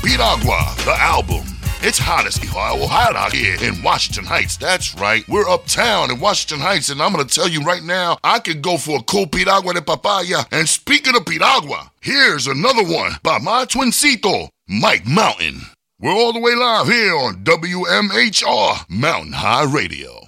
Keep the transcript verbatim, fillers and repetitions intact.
Piragua, the album. It's hot as hell hot out here in Washington Heights. That's right. We're uptown in Washington Heights, and I'm going to tell you right now, I could go for a cold piragua de papaya. And speaking of piragua, here's another one by my twincito, Mike Mountain. We're all the way live here on W M H R Mountain High Radio.